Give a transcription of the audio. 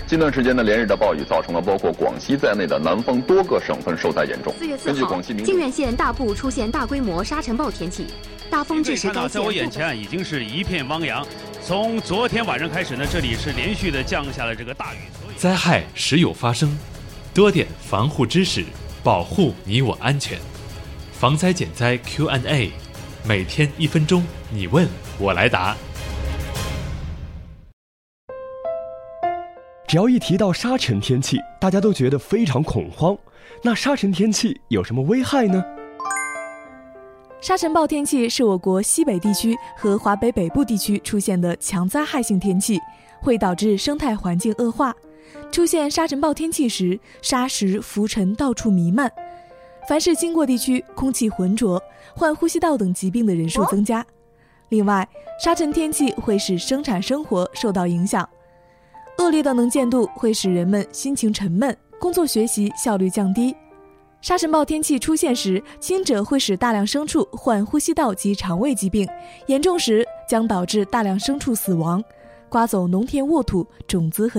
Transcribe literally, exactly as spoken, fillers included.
近段时间的连日的暴雨造成了包括广西在内的南方多个省份受灾严重。 四月四号，靖远县大部出现大规模沙尘暴天气，大风致使该县。 在我眼前已经是一片汪洋。从昨天晚上开始呢，这里是连续的降下了这个大雨。 灾害时有发生，多点防护知识，保护你我安全。防灾减灾 Q and A， 每天一分钟，你问我来答。 只要一提到沙尘天气，大家都觉得非常恐慌。那沙尘天气有什么危害呢？ 沙尘暴天气是我国西北地区和华北北部地区出现的强灾害性天气，会导致生态环境恶化。出现沙尘暴天气时，沙石、浮尘到处弥漫，凡是经过地区空气浑浊，患呼吸道等疾病的人数增加。另外，沙尘天气会使生产生活受到影响。恶劣的能见度会使人们心情沉闷，工作学习效率降低。沙尘暴天气出现时，轻者会使大量牲畜患呼吸道及肠胃疾病，严重时将导致大量牲畜死亡，刮走农田沃土、种子和